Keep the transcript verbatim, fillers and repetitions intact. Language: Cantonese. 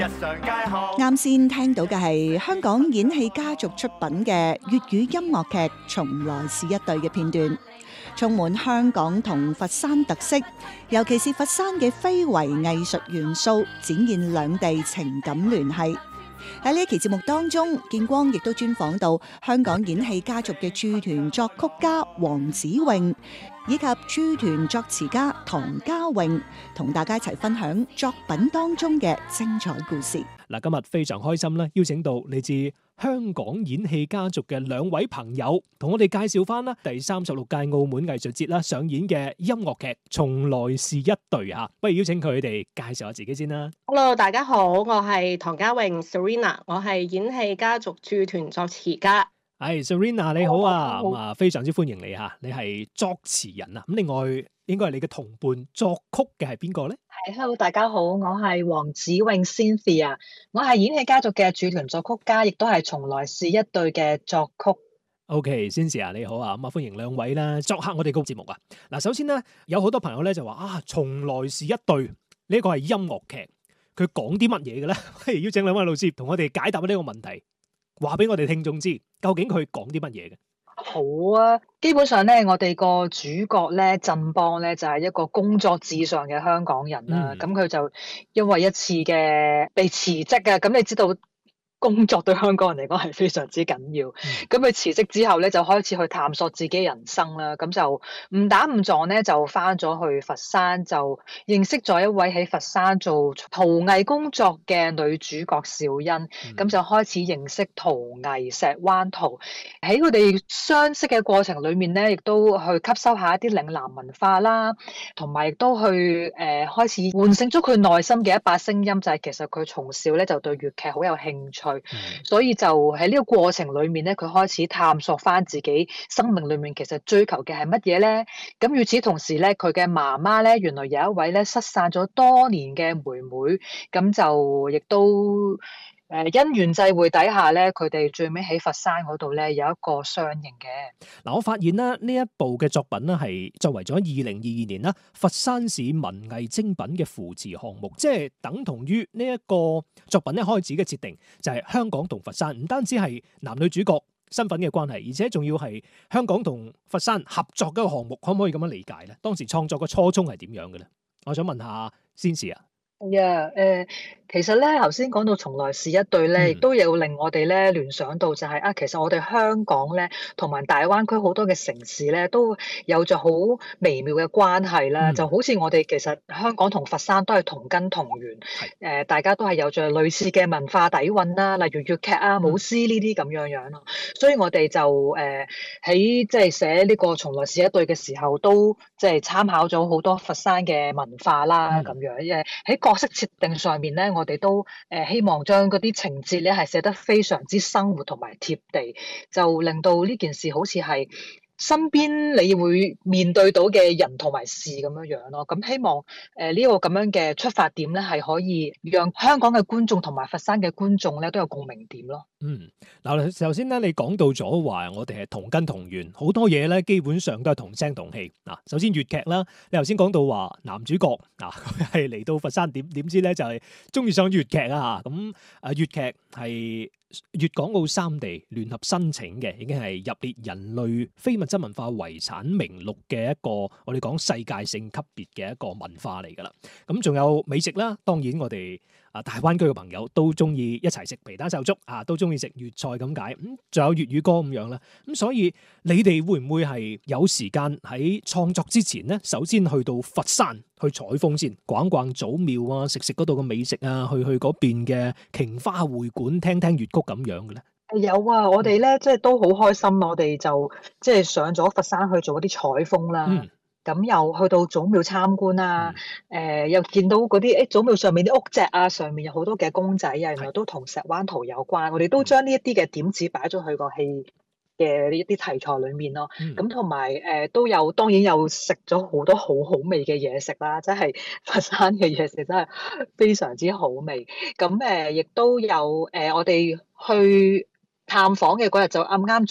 啱先聽到嘅係香港演戲家族出品嘅粵語音樂劇《從來是一對》嘅片段，充滿香港同佛山特色，尤其是佛山嘅非遺藝術元素，展現兩地情感聯繫。喺呢一期節目當中，建光亦都專訪到香港演戲家族嘅駐團作曲家黃子穎，以及駐團作詞家唐家詠，同大家一齊分享作品當中嘅精彩故事。 嗱，今日非常開心啦，邀請到嚟自香港演戲家族嘅兩位朋友，同我哋介紹翻啦第三十六屆澳門藝術節啦上演嘅音樂劇《從來是一對》啊！不如邀請佢哋介紹下自己先啦。 Hello， 大家好，我係唐家詠 Serena， 我係演戲家族駐團作詞家。 係 Serena 你好啊，咁啊非常之歡迎你吓，你係作詞人啊，咁另外應該係你嘅同伴作曲嘅係邊個咧？ 係 Hello， 大家好，我係黃子穎 Cynthia， 我係演戲家族嘅駐團作曲家，亦都係從來是一對嘅作曲。 OK，Cynthia 你好啊，咁啊歡迎兩位啦，作客我哋個節目啊。嗱，首先咧有好多朋友咧就話啊，從來是一對呢個係音樂劇，佢講啲乜嘢嘅咧？不如邀請兩位老師同我哋解答呢個問題。話俾我哋聽眾知，究竟佢講啲乜嘢嘅？ 好啊，基本上咧，我哋個主角咧，振邦咧就係、是、一個工作至上嘅香港人啦。咁佢、嗯、就因為一次嘅被辭職嘅，咁你知道工作對香港人嚟講係非常之緊要。咁佢辭職之後咧，就開始去探索自己人生啦。咁就誤打誤撞咧，就翻咗去佛山，就認識咗一位喺佛山做陶藝工作嘅女主角小欣。咁、嗯、就開始認識陶藝石灣陶。喺佢哋相識嘅過程裏面咧，亦都去吸收下一啲嶺南文化啦，同埋亦都去誒、呃、開始喚醒咗佢內心嘅一把聲音，就係、是、其實佢從小咧就對粵劇好有興趣。嗯、所以就喺呢個過程裏面咧，佢開始探索翻自己生命裏面其實追求嘅係乜嘢咧？咁與此同時咧，佢嘅媽媽咧，原來有一位咧失散咗多年嘅妹妹，咁就亦都誒因緣際會底下咧，佢哋最尾喺佛山嗰度咧有一個相認嘅。 嗱，我發現咧呢一部嘅作品咧係作為咗二零二二年啦佛山市文藝精品嘅扶持項目，即係等同於呢一個作品一開始嘅設定就係香港同佛山唔單止係男女主角身份嘅關係，而且仲要係香港同佛山合作嘅一個項目，可唔可以咁樣理解咧？當時創作嘅初衷係點樣嘅咧？我想問下先士啊。 呀，誒，其實咧，頭先講到從來是一對咧，亦、嗯、都有令我哋咧聯想到就係、是、啊，其實我哋香港咧同埋大灣區好多嘅城市咧，都有着好微妙嘅關係啦。嗯、就好似我哋其實香港同佛山都係同根同源，誒是、呃，大家都係有着類似嘅文化底蘊啦，例如粵劇啊、舞獅呢啲咁樣樣咯。所以我哋就誒喺即係寫呢個從來是一對嘅時候，都即係參考咗好多佛山嘅文化啦，咁、嗯、樣誒喺角色設定上面咧，我哋都誒希望將嗰啲情節咧係寫得非常之生活同埋貼地，就令到呢件事好似係身邊你會面對到嘅人同埋事咁樣樣咯。咁希望誒呢個咁樣嘅出發點咧，係可以讓香港嘅觀眾同埋佛山嘅觀眾咧都有共鳴點咯。 嗯，嗱，首先咧你講到咗話我哋係同根同源，好多嘢咧基本上都係同聲同氣。嗱，首先粵劇啦，你頭先講到話男主角嗱佢係嚟到佛山，點點知咧就係中意上粵劇啊嚇。咁啊粵劇係粵港澳三地聯合申請嘅，已經係入列人類非物質文化遺產名錄嘅一個我哋講世界性級別嘅一個文化嚟㗎啦。咁仲有美食啦，當然我哋啊大灣區嘅朋友都中意一齊食皮蛋瘦粥啊，都中意食粵菜咁解。咁仲有粵語歌咁樣啦。咁所以你哋會唔會係有時間喺創作之前呢？首先去到佛山去採風先，逛逛祖廟啊，食食嗰度嘅美食啊，去去嗰邊嘅瓊花會館聽聽粵曲咁樣嘅咧？ 有啊，我哋咧即係都好開心，我哋就即係上咗佛山去做一啲採風啦。咁、嗯、又去到祖廟參觀啊，誒、嗯呃、又見到嗰啲誒祖廟上面啲屋脊啊，上面有好多嘅公仔啊，原來都同石灣圖有關。是我哋都將呢一啲嘅點子擺咗去個戲嘅呢一啲題材裏面咯。咁同埋誒都有，當然有食咗好多好好味嘅嘢食啦，即係佛山嘅嘢食真係非常之好味。咁誒亦都有誒、呃、我哋去探訪嘅嗰日就啱啱